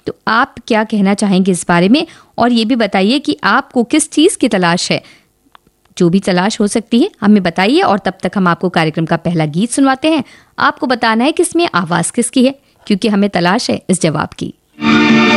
तो आप क्या कहना चाहेंगे इस बारे में, और ये भी बताइए कि आपको किस चीज़ की तलाश है। जो भी तलाश हो सकती है हमें बताइए, और तब तक हम आपको कार्यक्रम का पहला गीत सुनवाते हैं। आपको बताना है कि इसमें आवाज़ किसकी है, क्योंकि हमें तलाश है इस जवाब की।